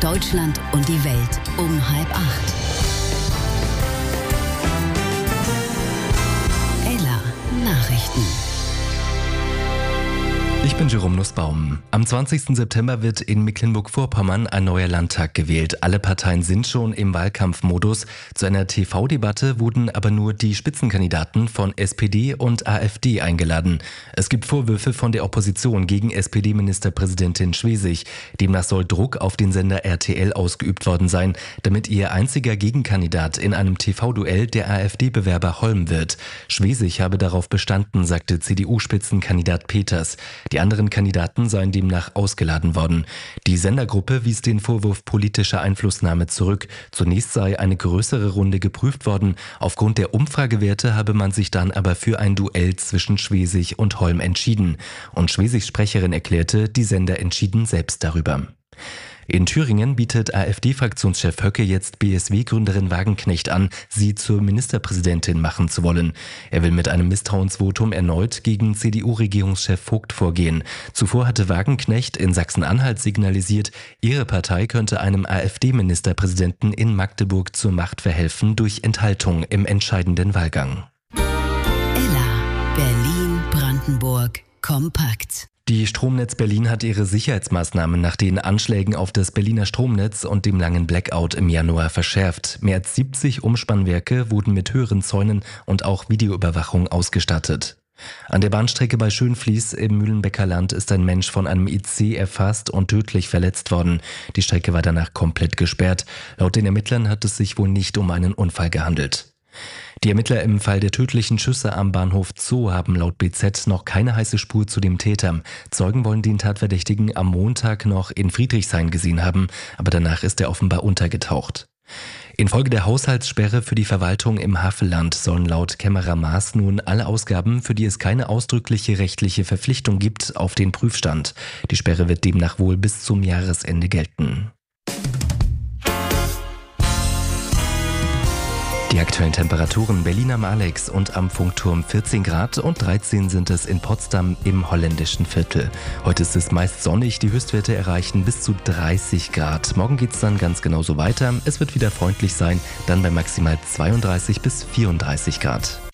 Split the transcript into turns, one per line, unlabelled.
Deutschland und die Welt um 7:30. Ella Nachrichten.
Ich bin Jerome Nussbaum. Am 20. September wird in Mecklenburg-Vorpommern ein neuer Landtag gewählt. Alle Parteien sind schon im Wahlkampfmodus. Zu einer TV-Debatte wurden aber nur die Spitzenkandidaten von SPD und AfD eingeladen. Es gibt Vorwürfe von der Opposition gegen SPD-Ministerpräsidentin Schwesig. Demnach soll Druck auf den Sender RTL ausgeübt worden sein, damit ihr einziger Gegenkandidat in einem TV-Duell der AfD-Bewerber Holm wird. Schwesig habe darauf bestanden, sagte CDU-Spitzenkandidat Peters. Die anderen Kandidaten seien demnach ausgeladen worden. Die Sendergruppe wies den Vorwurf politischer Einflussnahme zurück. Zunächst sei eine größere Runde geprüft worden. Aufgrund der Umfragewerte habe man sich dann aber für ein Duell zwischen Schwesig und Holm entschieden. Und Schwesigs Sprecherin erklärte, die Sender entschieden selbst darüber. In Thüringen bietet AfD-Fraktionschef Höcke jetzt BSW-Gründerin Wagenknecht an, sie zur Ministerpräsidentin machen zu wollen. Er will mit einem Misstrauensvotum erneut gegen CDU-Regierungschef Vogt vorgehen. Zuvor hatte Wagenknecht in Sachsen-Anhalt signalisiert, ihre Partei könnte einem AfD-Ministerpräsidenten in Magdeburg zur Macht verhelfen durch Enthaltung im entscheidenden Wahlgang.
Ella, Berlin-Brandenburg, kompakt.
Die Stromnetz Berlin hat ihre Sicherheitsmaßnahmen nach den Anschlägen auf das Berliner Stromnetz und dem langen Blackout im Januar verschärft. Mehr als 70 Umspannwerke wurden mit höheren Zäunen und auch Videoüberwachung ausgestattet. An der Bahnstrecke bei Schönfließ im Mühlenbecker Land ist ein Mensch von einem IC erfasst und tödlich verletzt worden. Die Strecke war danach komplett gesperrt. Laut den Ermittlern hat es sich wohl nicht um einen Unfall gehandelt. Die Ermittler im Fall der tödlichen Schüsse am Bahnhof Zoo haben laut BZ noch keine heiße Spur zu dem Täter. Zeugen wollen den Tatverdächtigen am Montag noch in Friedrichshain gesehen haben, aber danach ist er offenbar untergetaucht. Infolge der Haushaltssperre für die Verwaltung im Havelland sollen laut Kämmerer Maas nun alle Ausgaben, für die es keine ausdrückliche rechtliche Verpflichtung gibt, auf den Prüfstand. Die Sperre wird demnach wohl bis zum Jahresende gelten. Die aktuellen Temperaturen: Berlin am Alex und am Funkturm 14 Grad und 13 sind es in Potsdam im holländischen Viertel. Heute ist es meist sonnig, die Höchstwerte erreichen bis zu 30 Grad. Morgen geht es dann ganz genauso weiter. Es wird wieder freundlich sein, dann bei maximal 32 bis 34 Grad.